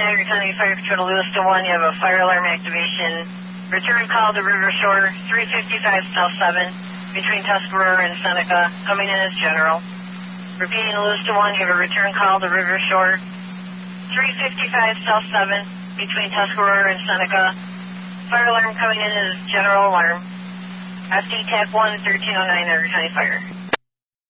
Niagara County Fire Patrol to Lewiston 1. You have a fire alarm activation. Return call to River Shore, 355 South 7, between Tuscarora and Seneca, coming in as general. Repeating to Lewiston 1, you have a return call to River Shore, 355 South 7, between Tuscarora and Seneca. Fire alarm coming in as general alarm. FD TAC 1, 1309 Niagara County Fire.